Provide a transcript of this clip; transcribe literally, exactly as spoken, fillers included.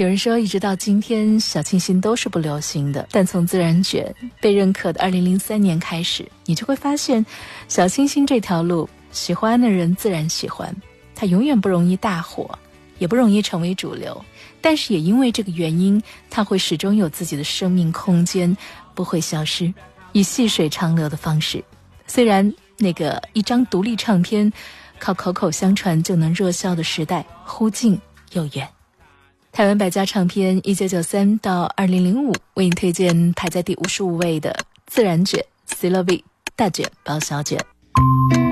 有人说一直到今天小清新都是不流行的，但从自然卷被认可的二零零三年开始，你就会发现小清新这条路喜欢的人自然喜欢，它永远不容易大火，也不容易成为主流，但是也因为这个原因，它会始终有自己的生命空间，不会消失，以细水长流的方式。虽然那个一张独立唱片靠口口相传就能热销的时代忽近又远。台湾百家唱片一九九三到二零零五为你推荐排在第五十五位的自然卷 C L V 大卷包小卷。